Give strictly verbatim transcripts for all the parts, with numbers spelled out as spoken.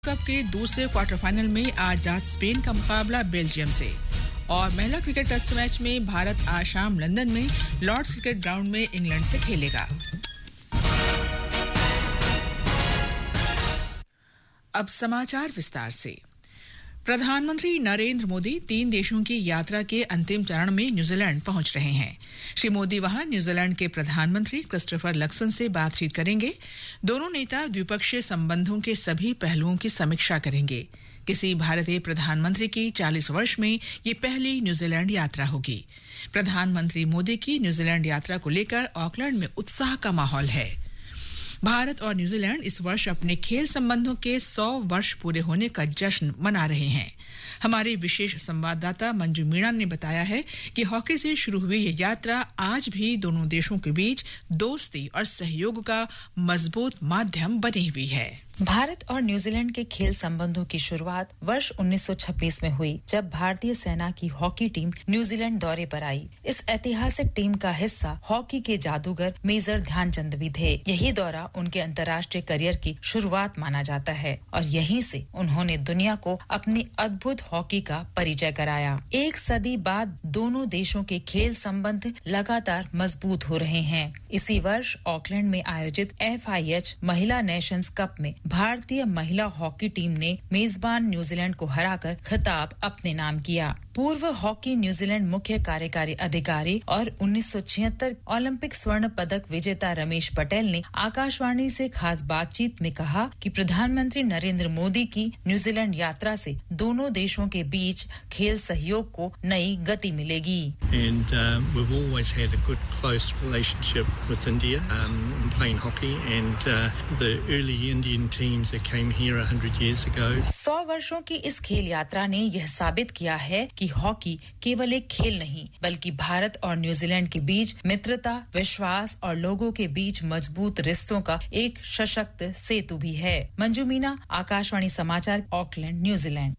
Cup के दूसरे quarter final में आज रात स्पेन का मुकाबला बेल्जियम से और महिला क्रिकेट टेस्ट मैच में भारत आज शाम लंदन में लॉर्ड्स क्रिकेट ग्राउंड में इंग्लैंड से खेलेगा। अब समाचार विस्तार से। प्रधानमंत्री नरेंद्र मोदी तीन देशों की यात्रा के अंतिम चरण में न्यूजीलैंड पहुंच रहे हैं। श्री मोदी वहां न्यूजीलैंड के प्रधानमंत्री क्रिस्टोफर लक्सन से बातचीत करेंगे। दोनों नेता द्विपक्षीय संबंधों के सभी पहलुओं की समीक्षा करेंगे। किसी भारतीय प्रधानमंत्री की चालीस वर्ष में ये पहली न्यूजीलैंड यात्रा होगी। प्रधानमंत्री मोदी की न्यूजीलैंड यात्रा को लेकर ऑकलैंड में उत्साह का माहौल है। भारत और न्यूजीलैंड इस वर्ष अपने खेल संबंधों के सौ वर्ष पूरे होने का जश्न मना रहे हैं। हमारे विशेष संवाददाता मंजू मीणा ने बताया है कि हॉकी से शुरू हुई ये यात्रा आज भी दोनों देशों के बीच दोस्ती और सहयोग का मजबूत माध्यम बनी हुई है। भारत और न्यूजीलैंड के खेल संबंधों की शुरुआत वर्ष उन्नीस सौ छब्बीस में हुई, जब भारतीय सेना की हॉकी टीम न्यूजीलैंड दौरे पर आई। इस ऐतिहासिक टीम का हिस्सा हॉकी के जादूगर मेजर ध्यानचंद भी थे। यही दौरा उनके अंतर्राष्ट्रीय करियर की शुरुआत माना जाता है और यहीं से उन्होंने दुनिया को अपनी अद्भुत हॉकी का परिचय कराया। एक सदी बाद दोनों देशों के खेल संबंध लगातार मजबूत हो रहे हैं। इसी वर्ष ऑकलैंड में आयोजित एफ आई एच महिला नेशंस कप में भारतीय महिला हॉकी टीम ने मेजबान न्यूजीलैंड को हराकर खिताब अपने नाम किया। पूर्व हॉकी न्यूजीलैंड मुख्य कार्यकारी अधिकारी और उन्नीस सौ छिहत्तर ओलंपिक स्वर्ण पदक विजेता रमेश पटेल ने आकाशवाणी से खास बातचीत में कहा कि प्रधानमंत्री नरेंद्र मोदी की न्यूजीलैंड यात्रा से दोनों देशों के बीच खेल सहयोग को नई गति मिलेगी। And um, we've always had a good close relationship with India um, in playing hockey and uh, the early Indian teams that came here a hundred years ago. सौ वर्षों की इस खेल यात्रा ने यह साबित किया है कि हॉकी केवल एक खेल नहीं, बल्कि भारत और न्यूजीलैंड के बीच मित्रता, विश्वास और लोगों के बीच मजबूत रिश्तों का एक सशक्त सेतु भी है। मंजू मीना, आकाशवाणी समाचार, ऑकलैंड, न्यूजीलैंड।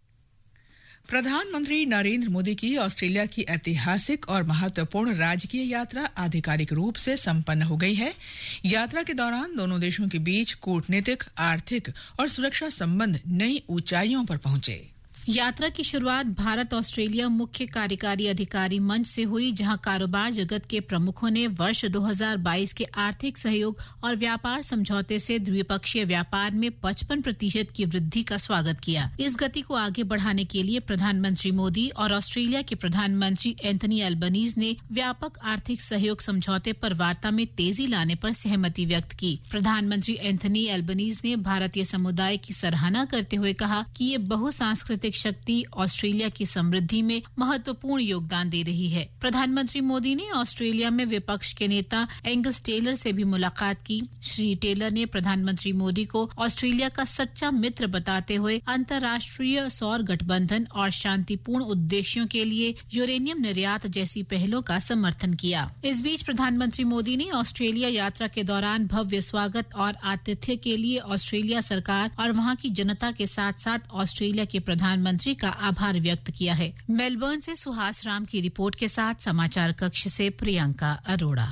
प्रधानमंत्री नरेंद्र मोदी की ऑस्ट्रेलिया की ऐतिहासिक और महत्वपूर्ण राजकीय यात्रा आधिकारिक रूप से संपन्न हो गई है। यात्रा के दौरान दोनों देशों के बीच कूटनीतिक, आर्थिक और सुरक्षा संबंध नई ऊंचाइयों पर पहुंचे। यात्रा की शुरुआत भारत ऑस्ट्रेलिया मुख्य कार्यकारी अधिकारी मंच से हुई, जहां कारोबार जगत के प्रमुखों ने वर्ष दो हज़ार बाईस के आर्थिक सहयोग और व्यापार समझौते से द्विपक्षीय व्यापार में पचपन प्रतिशत की वृद्धि का स्वागत किया। इस गति को आगे बढ़ाने के लिए प्रधानमंत्री मोदी और ऑस्ट्रेलिया के प्रधानमंत्री एंथनी एल्बनीज ने व्यापक आर्थिक सहयोग समझौते पर वार्ता में तेजी लाने पर सहमति व्यक्त की। प्रधानमंत्री एंथनी एल्बनीज ने भारतीय समुदाय की सराहना करते हुए कहा कि ये बहुसांस्कृतिक शक्ति ऑस्ट्रेलिया की समृद्धि में महत्वपूर्ण योगदान दे रही है। प्रधानमंत्री मोदी ने ऑस्ट्रेलिया में विपक्ष के नेता एंगस टेलर से भी मुलाकात की। श्री टेलर ने प्रधानमंत्री मोदी को ऑस्ट्रेलिया का सच्चा मित्र बताते हुए अंतर्राष्ट्रीय सौर गठबंधन और शांतिपूर्ण उद्देश्यों के लिए यूरेनियम निर्यात जैसी पहलों का समर्थन किया। इस बीच प्रधानमंत्री मोदी ने ऑस्ट्रेलिया यात्रा के दौरान भव्य स्वागत और आतिथ्य के लिए ऑस्ट्रेलिया सरकार और वहां की जनता के साथ साथ ऑस्ट्रेलिया के प्रधान मंत्री का आभार व्यक्त किया है। मेलबर्न से सुहास राम की रिपोर्ट के साथ समाचार कक्ष से प्रियंका अरोड़ा।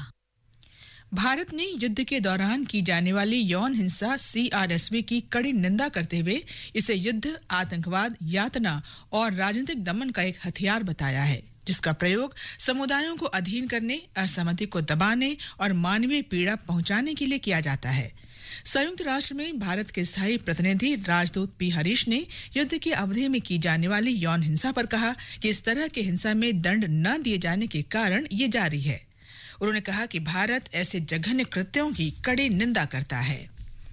भारत ने युद्ध के दौरान की जाने वाली यौन हिंसा सी आर एस वी की कड़ी निंदा करते हुए इसे युद्ध, आतंकवाद, यातना और राजनीतिक दमन का एक हथियार बताया है, जिसका प्रयोग समुदायों को अधीन करने, असहमति को दबाने और मानवीय पीड़ा पहुंचाने के लिए किया जाता है। संयुक्त राष्ट्र में भारत के स्थायी प्रतिनिधि राजदूत पी हरीश ने युद्ध की अवधि में की जाने वाली यौन हिंसा पर कहा कि इस तरह की हिंसा में दंड न दिए जाने के कारण ये जारी है। उन्होंने कहा कि भारत ऐसे जघन्य कृत्यों की कड़ी निंदा करता है।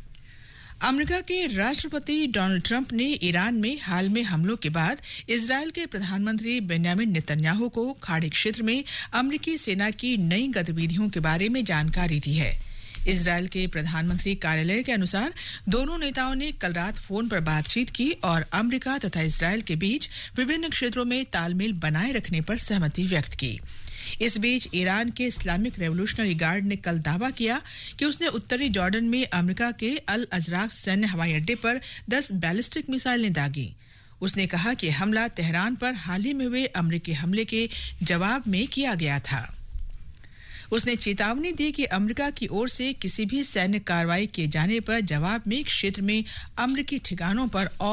अमेरिका के राष्ट्रपति डोनाल्ड ट्रंप ने ईरान में हाल में हमलों के बाद इजरायल के प्रधानमंत्री बेंजामिन नेतन्याहू को खाड़ी क्षेत्र में अमेरिकी सेना की नई गतिविधियों के बारे में जानकारी दी है। इजरायल के प्रधानमंत्री कार्यालय के अनुसार दोनों नेताओं ने कल रात फोन पर बातचीत की और अमेरिका तथा इजरायल के बीच विभिन्न क्षेत्रों में तालमेल बनाए रखने पर सहमति व्यक्त की। इस बीच ईरान के इस्लामिक रेवोल्यूशनरी गार्ड ने कल दावा किया कि उसने उत्तरी जॉर्डन में अमेरिका के अल अजराक सैन्य हवाई अड्डे पर दस बैलिस्टिक मिसाइलें दागी। उसने कहा कि हमला तेहरान पर हाल ही में हुए अमेरिकी हमले के जवाब में किया गया था। उसने चेतावनी दी कि अमेरिका की ओर से किसी भी सैन्य कार्रवाई किए जाने पर जवाब में क्षेत्र में अमेरिकी ठिकानों पर और